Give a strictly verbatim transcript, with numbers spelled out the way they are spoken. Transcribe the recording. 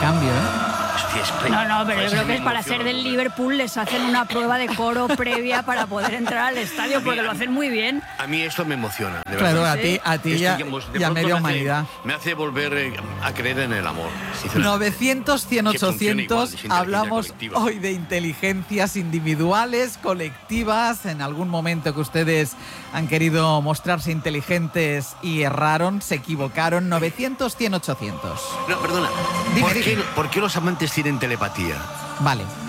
cambio, ¿eh? No, no, pero yo creo que es para ser del Liverpool les hacen una prueba de coro previa para poder entrar al estadio, porque lo hacen muy bien. A mí esto me emociona, de Claro, verdad. a ti, a ti ya, ya media humanidad. Me hace volver eh, a creer en el amor. novecientos, cien, Que funcione igual, ochocientos, inteligencia hablamos colectiva. hoy de inteligencias individuales, colectivas, en algún momento que ustedes han querido mostrarse inteligentes y erraron, se equivocaron. Novecientos, cien, ochocientos. No, perdona. Dime, ¿Por, dime. qué, ¿Por qué los amantes tienen telepatía? Vale.